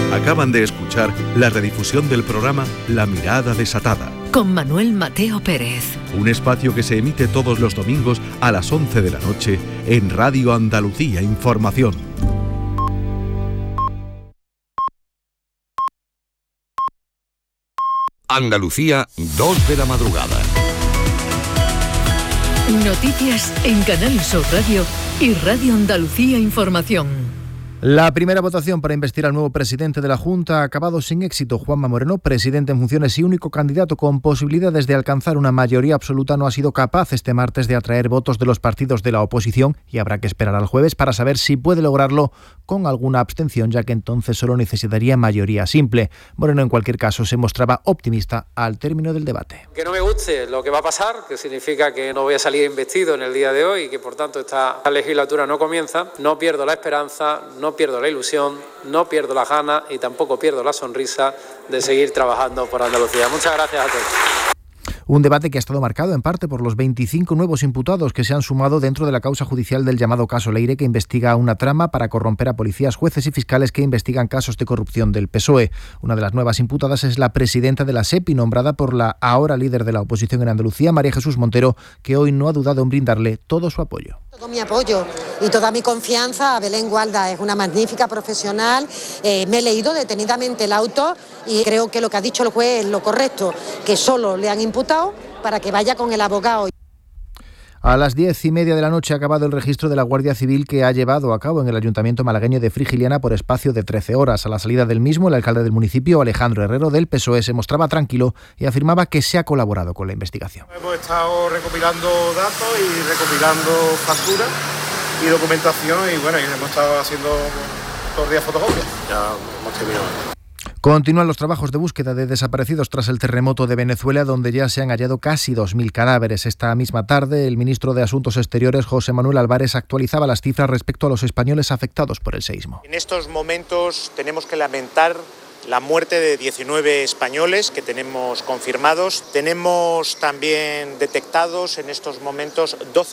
Acaban de escuchar la redifusión del programa La Mirada Desatada, con Manuel Mateo Pérez. Un espacio que se emite todos los domingos a las 11 de la noche en Radio Andalucía Información. Andalucía, 2 de la madrugada. Noticias en Canal Sur Radio y Radio Andalucía Información. La primera votación para investir al nuevo presidente de la Junta ha acabado sin éxito. Juanma Moreno, presidente en funciones y único candidato con posibilidades de alcanzar una mayoría absoluta, no ha sido capaz este martes de atraer votos de los partidos de la oposición y habrá que esperar al jueves para saber si puede lograrlo con alguna abstención, ya que entonces solo necesitaría mayoría simple. Moreno, en cualquier caso, se mostraba optimista al término del debate. Que no me guste lo que va a pasar, que significa que no voy a salir investido en el día de hoy y que por tanto esta legislatura no comienza, no pierdo la esperanza, no pierdo la ilusión, no pierdo las ganas y tampoco pierdo la sonrisa de seguir trabajando por Andalucía. Muchas gracias a todos. Un debate que ha estado marcado en parte por los 25 nuevos imputados que se han sumado dentro de la causa judicial del llamado caso Leire, que investiga una trama para corromper a policías, jueces y fiscales que investigan casos de corrupción del PSOE. Una de las nuevas imputadas es la presidenta de la SEPI, nombrada por la ahora líder de la oposición en Andalucía, María Jesús Montero, que hoy no ha dudado en brindarle todo su apoyo. Todo mi apoyo y toda mi confianza a Belén Gualda, es una magnífica profesional. Me he leído detenidamente el auto y creo que lo que ha dicho el juez es lo correcto, que solo le han imputado para que vaya con el abogado. A las 10:30 de la noche ha acabado el registro de la Guardia Civil que ha llevado a cabo en el Ayuntamiento malagueño de Frigiliana por espacio de 13 horas. A la salida del mismo, el alcalde del municipio, Alejandro Herrero, del PSOE, se mostraba tranquilo y afirmaba que se ha colaborado con la investigación. Hemos estado recopilando datos y recopilando facturas y documentación y bueno, hemos estado haciendo todos los días fotocopias. Ya hemos terminado. Continúan los trabajos de búsqueda de desaparecidos tras el terremoto de Venezuela, donde ya se han hallado casi 2.000 cadáveres. Esta misma tarde, el ministro de Asuntos Exteriores, José Manuel Álvarez, actualizaba las cifras respecto a los españoles afectados por el seísmo. En estos momentos tenemos que lamentar la muerte de 19 españoles que tenemos confirmados. Tenemos también detectados en estos momentos 12